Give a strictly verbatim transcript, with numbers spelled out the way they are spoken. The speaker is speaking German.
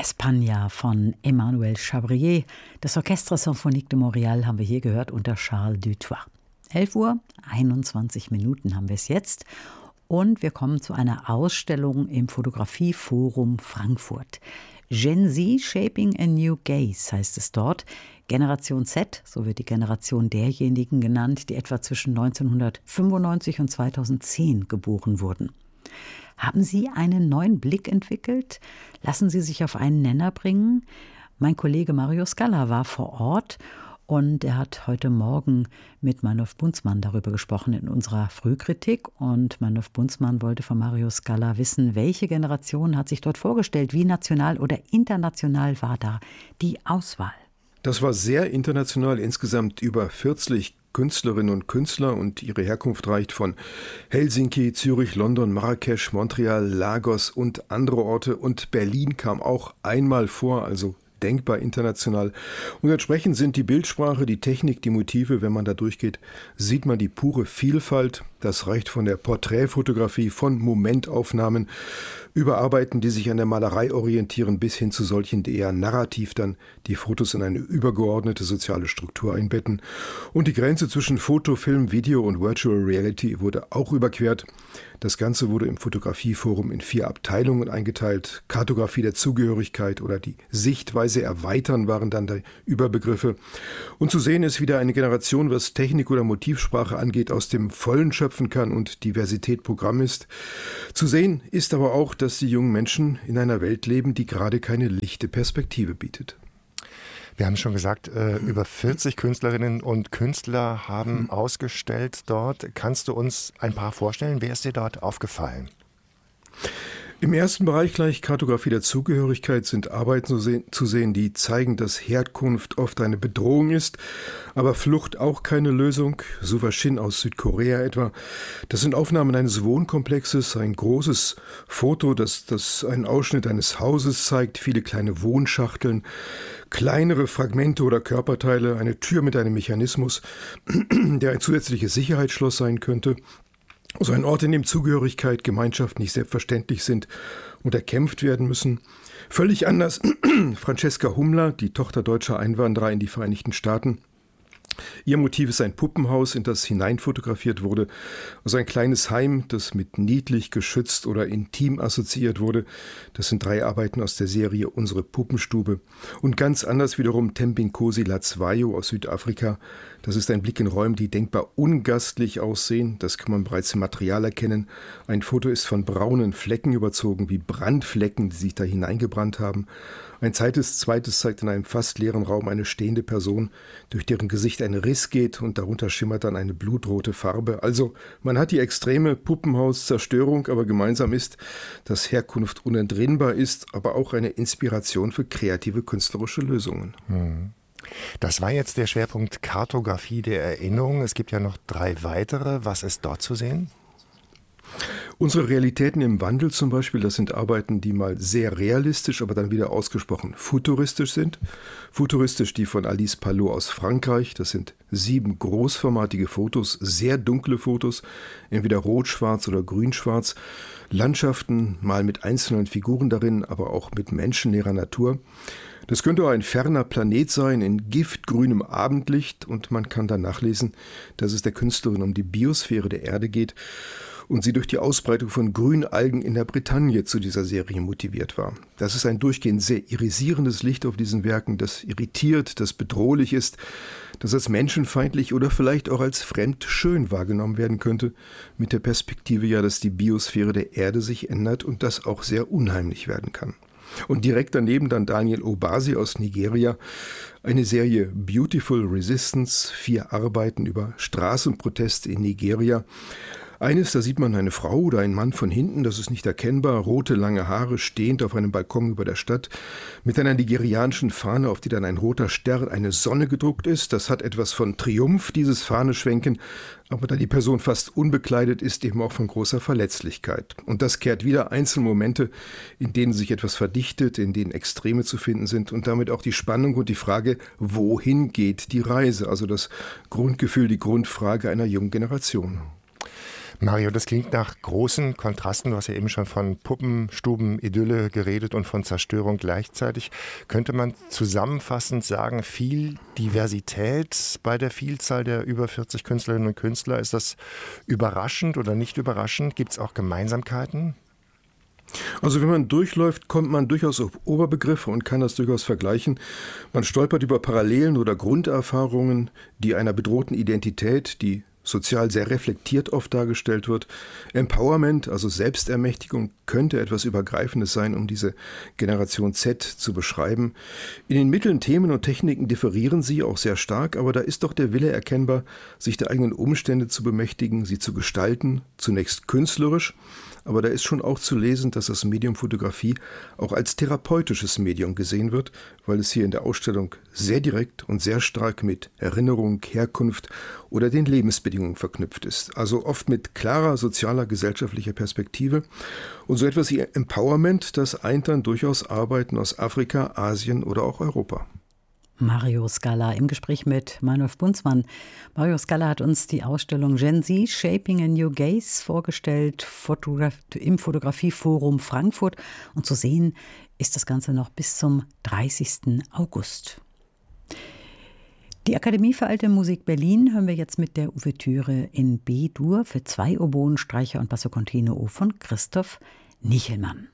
España von Emmanuel Chabrier. Das Orchestre Symphonique de Montréal haben wir hier gehört unter Charles Dutoit. elf Uhr, einundzwanzig Minuten haben wir es jetzt. Und wir kommen zu einer Ausstellung im Fotografieforum Frankfurt. Gen Z Shaping a New Gaze heißt es dort. Generation Z, so wird die Generation derjenigen genannt, die etwa zwischen neunzehnhundertfünfundneunzig und zweitausendzehn geboren wurden. Haben Sie einen neuen Blick entwickelt? Lassen Sie sich auf einen Nenner bringen? Mein Kollege Mario Scala war vor Ort und er hat heute Morgen mit Meinolf Bunzmann darüber gesprochen in unserer Frühkritik. Und Meinolf Bunzmann wollte von Mario Scala wissen, welche Generation hat sich dort vorgestellt? Wie national oder international war da die Auswahl? Das war sehr international, insgesamt über vierzig Künstlerinnen und Künstler, und ihre Herkunft reicht von Helsinki, Zürich, London, Marrakesch, Montreal, Lagos und andere Orte, und Berlin kam auch einmal vor, also denkbar international. Und entsprechend sind die Bildsprache, die Technik, die Motive, wenn man da durchgeht, sieht man die pure Vielfalt. Das reicht von der Porträtfotografie, von Momentaufnahmen, über Arbeiten, die sich an der Malerei orientieren, bis hin zu solchen, die eher narrativ dann die Fotos in eine übergeordnete soziale Struktur einbetten. Und die Grenze zwischen Foto, Film, Video und Virtual Reality wurde auch überquert. Das Ganze wurde im Fotografieforum in vier Abteilungen eingeteilt. Kartografie der Zugehörigkeit oder die Sichtweise erweitern waren dann die Überbegriffe. Und zu sehen ist wieder eine Generation, was Technik oder Motivsprache angeht, aus dem Vollen schöpfen kann und Diversität Programm ist. Zu sehen ist aber auch, dass die jungen Menschen in einer Welt leben, die gerade keine lichte Perspektive bietet. Wir haben schon gesagt, äh, über vierzig Künstlerinnen und Künstler haben mhm. ausgestellt dort. Kannst du uns ein paar vorstellen? Wer ist dir dort aufgefallen? Im ersten Bereich gleich Kartografie der Zugehörigkeit sind Arbeiten zu sehen, zu sehen, die zeigen, dass Herkunft oft eine Bedrohung ist, aber Flucht auch keine Lösung. Suva Shin aus Südkorea etwa. Das sind Aufnahmen eines Wohnkomplexes, ein großes Foto, das, das einen Ausschnitt eines Hauses zeigt, viele kleine Wohnschachteln, kleinere Fragmente oder Körperteile, eine Tür mit einem Mechanismus, der ein zusätzliches Sicherheitsschloss sein könnte. So ein Ort, in dem Zugehörigkeit, Gemeinschaft nicht selbstverständlich sind und erkämpft werden müssen. Völlig anders Francesca Hummler, die Tochter deutscher Einwanderer in die Vereinigten Staaten. Ihr Motiv ist ein Puppenhaus, in das hineinfotografiert wurde. Also ein kleines Heim, das mit niedlich, geschützt oder intim assoziiert wurde. Das sind drei Arbeiten aus der Serie Unsere Puppenstube. Und ganz anders wiederum Tempinkosi Latswayo aus Südafrika. Das ist ein Blick in Räume, die denkbar ungastlich aussehen. Das kann man bereits im Material erkennen. Ein Foto ist von braunen Flecken überzogen, wie Brandflecken, die sich da hineingebrannt haben. Ein zweites, zweites zeigt in einem fast leeren Raum eine stehende Person, durch deren Gesicht ein Riss geht und darunter schimmert dann eine blutrote Farbe. Also man hat die extreme Puppenhauszerstörung, aber gemeinsam ist, dass Herkunft unentrinnbar ist, aber auch eine Inspiration für kreative künstlerische Lösungen. Hm. Das war jetzt der Schwerpunkt Kartografie der Erinnerung. Es gibt ja noch drei weitere. Was ist dort zu sehen? Unsere Realitäten im Wandel zum Beispiel, das sind Arbeiten, die mal sehr realistisch, aber dann wieder ausgesprochen futuristisch sind. Futuristisch die von Alice Palot aus Frankreich. Das sind sieben großformatige Fotos, sehr dunkle Fotos, entweder rot-schwarz oder grün-schwarz. Landschaften, mal mit einzelnen Figuren darin, aber auch mit menschennäherer Natur. Das könnte auch ein ferner Planet sein, in giftgrünem Abendlicht, und man kann dann nachlesen, dass es der Künstlerin um die Biosphäre der Erde geht und sie durch die Ausbreitung von Grünalgen in der Bretagne zu dieser Serie motiviert war. Das ist ein durchgehend sehr irisierendes Licht auf diesen Werken, das irritiert, das bedrohlich ist, das als menschenfeindlich oder vielleicht auch als fremd schön wahrgenommen werden könnte, mit der Perspektive ja, dass die Biosphäre der Erde sich ändert und das auch sehr unheimlich werden kann. Und direkt daneben dann Daniel Obasi aus Nigeria, eine Serie Beautiful Resistance, vier Arbeiten über Straßenproteste in Nigeria. Eines, da sieht man eine Frau oder einen Mann von hinten, das ist nicht erkennbar, rote, lange Haare, stehend auf einem Balkon über der Stadt, mit einer nigerianischen Fahne, auf die dann ein roter Stern, eine Sonne gedruckt ist. Das hat etwas von Triumph, dieses Fahneschwenken, aber da die Person fast unbekleidet ist, eben auch von großer Verletzlichkeit. Und das kehrt wieder einzelne Momente, in denen sich etwas verdichtet, in denen Extreme zu finden sind und damit auch die Spannung und die Frage, wohin geht die Reise? Also das Grundgefühl, die Grundfrage einer jungen Generation. Mario, das klingt nach großen Kontrasten. Du hast ja eben schon von Puppenstuben, Idylle geredet und von Zerstörung gleichzeitig. Könnte man zusammenfassend sagen, viel Diversität bei der Vielzahl der über vierzig Künstlerinnen und Künstler? Ist das überraschend oder nicht überraschend? Gibt es auch Gemeinsamkeiten? Also wenn man durchläuft, kommt man durchaus auf Oberbegriffe und kann das durchaus vergleichen. Man stolpert über Parallelen oder Grunderfahrungen, die einer bedrohten Identität, die sozial sehr reflektiert oft dargestellt wird. Empowerment, also Selbstermächtigung, könnte etwas Übergreifendes sein, um diese Generation Z zu beschreiben. In den Mitteln, Themen und Techniken differieren sie auch sehr stark, aber da ist doch der Wille erkennbar, sich der eigenen Umstände zu bemächtigen, sie zu gestalten, zunächst künstlerisch. Aber da ist schon auch zu lesen, dass das Medium Fotografie auch als therapeutisches Medium gesehen wird, weil es hier in der Ausstellung sehr direkt und sehr stark mit Erinnerung, Herkunft oder den Lebensbedingungen verknüpft ist. Also oft mit klarer sozialer, gesellschaftlicher Perspektive. Und so etwas wie Empowerment, das eint dann durchaus Arbeiten aus Afrika, Asien oder auch Europa. Mario Scala im Gespräch mit Manulf Bunzmann. Mario Scala hat uns die Ausstellung Gen Z Shaping a New Gaze vorgestellt Fotograf- im Fotografieforum Frankfurt. Und zu sehen ist das Ganze noch bis zum dreißigsten August. Die Akademie für Alte Musik Berlin hören wir jetzt mit der Ouvertüre in B-Dur für zwei Oboen, Streicher und Basso Continuo von Christoph Nichelmann.